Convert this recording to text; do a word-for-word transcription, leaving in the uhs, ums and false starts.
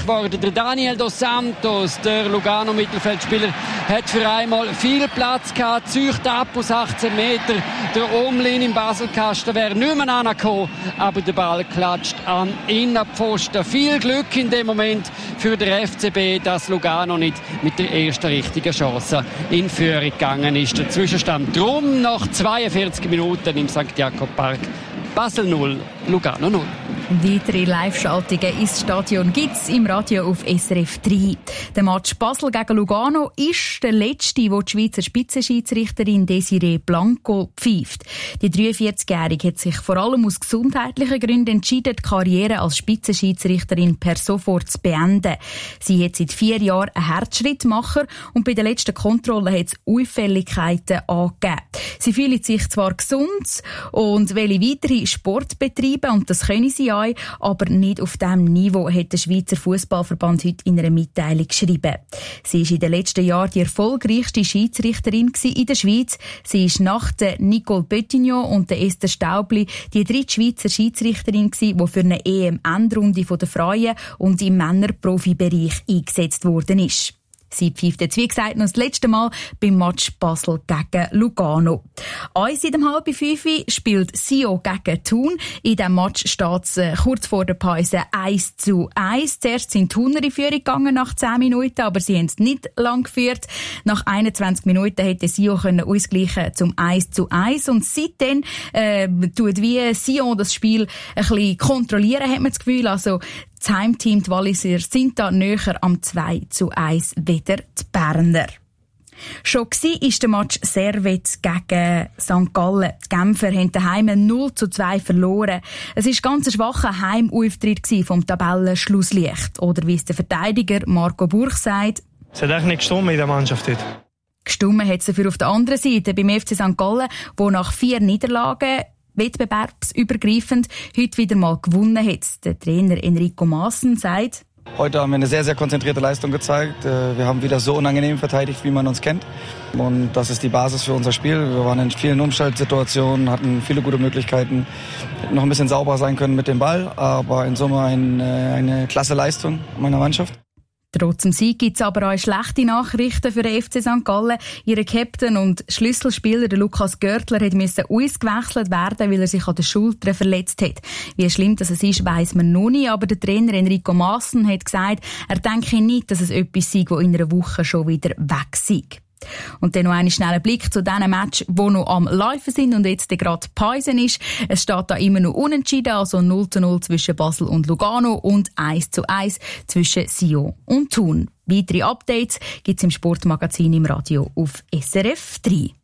geworden. Der Daniel dos Santos, der Lugano-Mittelfeldspieler, hat für einmal viel Platz gehabt, zücht ab aus achtzehn Meter. Der Omlin im Baselkasten wäre nicht mehr angekommen, aber der Ball klatscht am Innenpfosten. Viel Glück in dem Moment für den F C B, dass Lugano nicht mit der ersten richtigen Chance in Führung gegangen ist. Der Zwischenstand drum nach zweiundvierzig Minuten im Sankt Jakob Park. Basel null, Lugano null. Weitere Live-Schaltungen ins Stadion gibt es im Radio auf S R F drei. Der Match Basel gegen Lugano ist der letzte, wo die Schweizer Spitzenschiedsrichterin Desiree Blanco pfeift. Die dreiundvierzigjährige hat sich vor allem aus gesundheitlichen Gründen entschieden, die Karriere als Spitzenschiedsrichterin per sofort zu beenden. Sie hat seit vier Jahren einen Herzschrittmacher und bei der letzten Kontrolle hat es Auffälligkeiten angegeben. Sie fühlt sich zwar gesund und will weitere Sport betreiben, und das können sie auch, aber nicht auf diesem Niveau, hat der Schweizer Fußballverband heute in einer Mitteilung geschrieben. Sie war in den letzten Jahren die erfolgreichste Schiedsrichterin in der Schweiz. Sie ist nach der Nicole Pettignon und der Esther Staubli die dritte Schweizer Schiedsrichterin, die für eine E M-Endrunde der Frauen und im Männerprofibereich eingesetzt worden ist. Sie pfeift jetzt, wie gesagt, noch das letzte Mal beim Match Basel gegen Lugano. Eins in dem halben fünf spielt Sio gegen Thun. In diesem Match steht es äh, kurz vor der Pause eins zu eins. Zuerst sind die Thuner in Führung gegangen nach zehn Minuten, aber sie haben es nicht lang geführt. Nach einundzwanzig Minuten hätte Sio können ausgleichen zum eins zu eins. Und seitdem äh, tut wie Sion das Spiel ein bisschen kontrollieren, hat man das Gefühl. Also das Heimteam, die Walliser, sind da näher am zwei zu eins wieder die Berner. Schon war der Match Servette gegen Sankt Gallen. Die Genfer haben daheim null zu zwei verloren. Es war ganz ein schwacher Heimauftritt vom Tabellenschlusslicht. Oder wie es der Verteidiger Marco Burch sagt: Es hat eigentlich nicht gestimmt in der Mannschaft dort. Gestimmt hat es dafür auf der anderen Seite beim F C Sankt Gallen, wo nach vier Niederlagen wettbewerbsübergreifend heute wieder mal gewonnen hat. Der Trainer Enrico Maassen sagt: Heute haben wir eine sehr, sehr konzentrierte Leistung gezeigt. Wir haben wieder so unangenehm verteidigt, wie man uns kennt. Und das ist die Basis für unser Spiel. Wir waren in vielen Umschaltsituationen, hatten viele gute Möglichkeiten, hätten noch ein bisschen sauberer sein können mit dem Ball. Aber in Summe eine, eine klasse Leistung meiner Mannschaft. Trotz dem Sieg gibt es aber auch schlechte Nachrichten für den F C Sankt Gallen. Ihr Captain und Schlüsselspieler, der Lukas Görtler, musste ausgewechselt werden, weil er sich an der Schulter verletzt hat. Wie schlimm das ist, weiss man noch nicht, aber der Trainer Enrico Maassen hat gesagt, er denke nicht, dass es etwas sei, das in einer Woche schon wieder weg sei. Und dann noch einen schnellen Blick zu diesen Match, die noch am Laufen sind und jetzt gerade Pause ist. Es steht da immer noch unentschieden, also null zu null zwischen Basel und Lugano und eins zu eins zwischen Sion und Thun. Weitere Updates gibt es im Sportmagazin im Radio auf S R F drei.